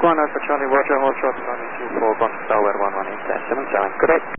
1 Alpha Charlie, Roger, hold short 92 for Boston Tower 118.77. Good day.